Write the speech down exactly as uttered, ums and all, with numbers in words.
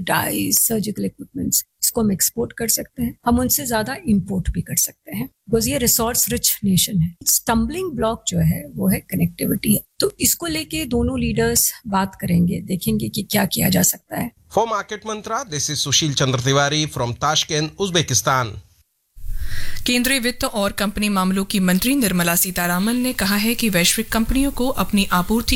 Dies, surgical equipments, इसको हम export कर सकते हैं, हम उनसे ज्यादा इंपोर्ट भी कर सकते हैं, बिकॉज ये रिसोर्स रिच नेशन है। स्टम्बलिंग ब्लॉक जो है वो है कनेक्टिविटी। तो इसको लेके दोनों लीडर्स बात करेंगे, देखेंगे कि क्या किया जा सकता है। For market Mantra, this is Sushil Chandra Tiwari from Tashkent, Uzbekistan. केंद्रीय वित्त और कंपनी मामलों की मंत्री निर्मला सीतारामन ने कहा है कि वैश्विक कंपनियों को अपनी आपूर्ति